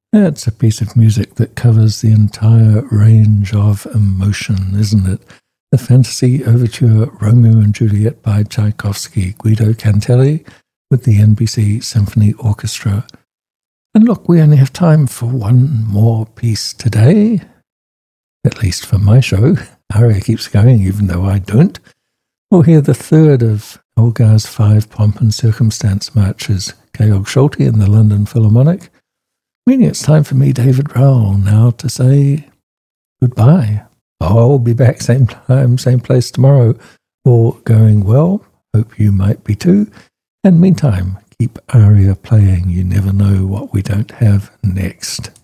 It's a piece of music that covers the entire range of emotion, isn't it? The Fantasy Overture Romeo and Juliet by Tchaikovsky, Guido Cantelli with the NBC Symphony Orchestra. And look, we only have time for one more piece today, at least for my show. Aria keeps going even though I don't. We'll hear the third of Elgar's 5 Pomp and Circumstance marches, Georg Solti and the London Philharmonic. Meaning it's time for me, David Rowell, now to say goodbye. I'll be back same time, same place tomorrow. All going well. Hope you might be too. And meantime, keep Aria playing. You never know what we don't have next.